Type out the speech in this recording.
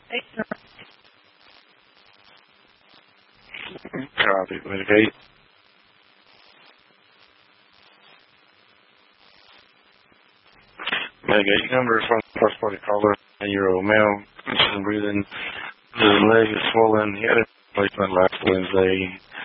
Copy. Mitigate. Mitigate number from first party caller. 9-year-old male. Consistent breathing. His leg is swollen. He had a replacement last Wednesday.